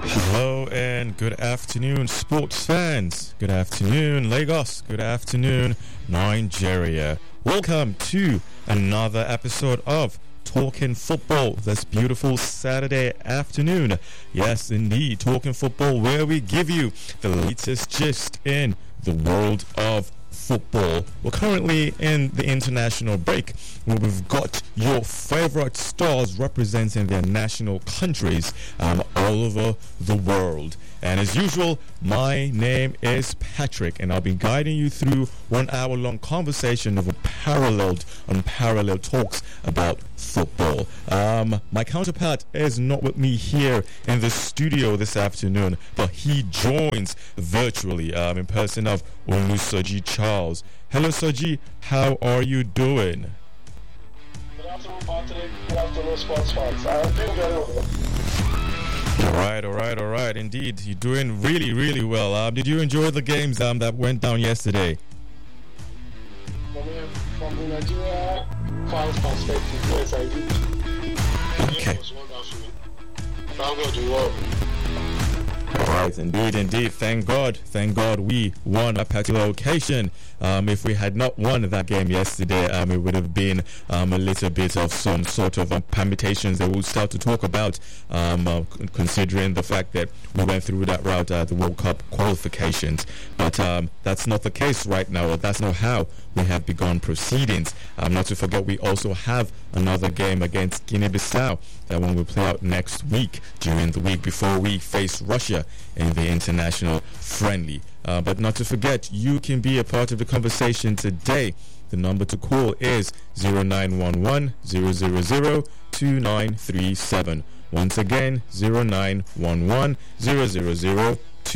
Hello and good afternoon, sports fans. Good afternoon, Lagos. Good afternoon, Nigeria. Welcome to another episode of Talking Football this beautiful Saturday afternoon. Yes, indeed, Talking Football, where we give you the latest gist in the world of football. We're currently in the international break where we've got your favorite stars representing their national countries all over the world. And as usual, my name is Patrick, and I'll be guiding you through 1 hour long conversation of unparalleled talks about football. My counterpart is not with me here in the studio this afternoon, but he joins virtually in person of Olusoji Charles. Hello, Soji. How are you doing? Good afternoon, Patrick. Good afternoon, sports fans. I'm doing very well. All right. Indeed, you're doing really well. Did you enjoy the games that went down yesterday? From the Nigeria fans' perspective, yes, I did. Okay. It was wonderful. Thank God you won. Right, indeed. Thank God we won a particular occasion. If we had not won that game yesterday, it would have been a little bit of some sort of permutations that we'll start to talk about, considering the fact that we went through that route at the World Cup qualifications. But that's not the case right now. That's not how we have begun proceedings. Not to forget, we also have another game against Guinea-Bissau that one will play out next week, during the week before we face Russia in the international friendly. But not to forget, you can be a part of the conversation today. The number to call is 0911 000 2937. Once again, 0911 000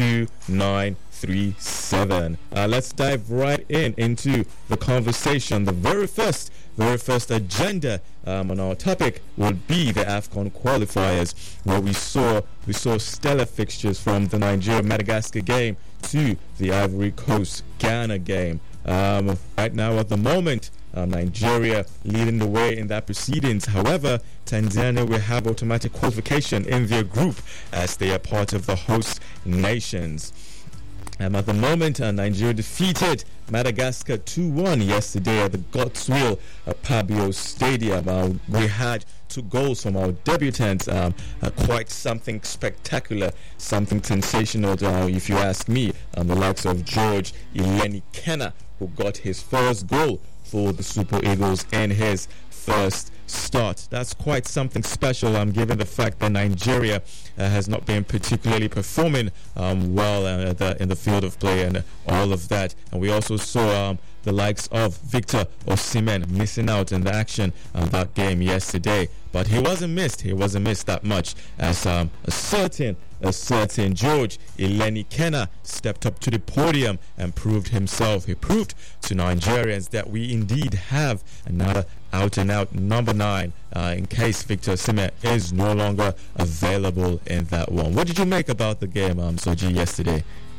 2937. Let's dive right into the conversation. The very first agenda on our topic would be the AFCON qualifiers, where we saw stellar fixtures from the Nigeria-Madagascar game to the Ivory Coast-Ghana game. Right now, at the moment, Nigeria leading the way in that proceedings. However, Tanzania will have automatic qualification in their group as they are part of the host nations. At the moment, Nigeria defeated Madagascar 2-1 yesterday at the Godswill Pabio Stadium. We had 2 goals from our debutants. Quite something spectacular, something sensational, if you ask me. The likes of George Ilenikena, who got his first goal for the Super Eagles in his first start. That's quite something special, given the fact that Nigeria has not been particularly performing well in the field of play and all of that. And we also saw the likes of Victor Osimhen missing out in the action of that game yesterday. But he wasn't missed that much, as a certain George Ilenikena stepped up to the podium and proved himself. He proved to Nigerians that we indeed have another out-and-out number 9 in case Victor Osimhen is no longer available in that one. What did you make about the game, Soji, yesterday?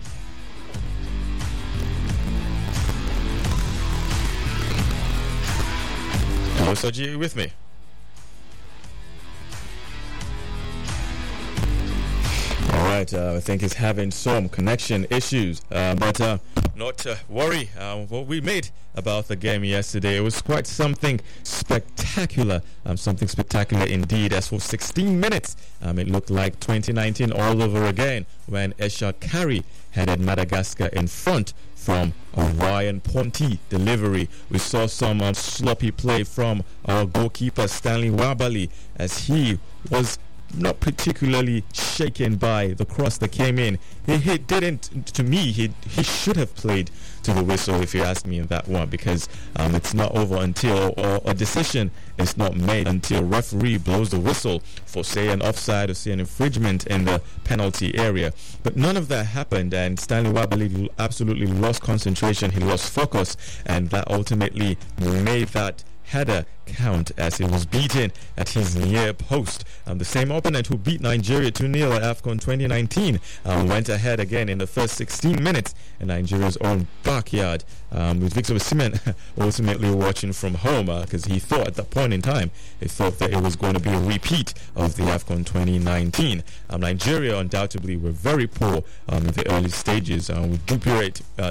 Hello, Soji, are you with me? Alright, I think he's having some connection issues, but not to worry. What we made about the game yesterday, it was quite something spectacular, indeed. As for 16 minutes, it looked like 2019 all over again when Eshad Kari headed Madagascar in front from a Ryan Ponti delivery. We saw some sloppy play from our goalkeeper Stanley Wabali, as he was not particularly shaken by the cross that came in. He should have played to the whistle, if you ask me, in that one, because it's not over until, or a decision is not made until referee blows the whistle for, say, an offside or, say, an infringement in the penalty area. But none of that happened, and Stanley Wabali absolutely lost concentration. He lost focus, and that ultimately made that header count as he was beaten at his near post. The same opponent who beat Nigeria 2-0 at AFCON 2019 went ahead again in the first 16 minutes in Nigeria's own backyard, with Victor Osimhen ultimately watching from home because he thought at that point in time that it was going to be a repeat of the AFCON 2019. Nigeria undoubtedly were very poor in the early stages with Duperate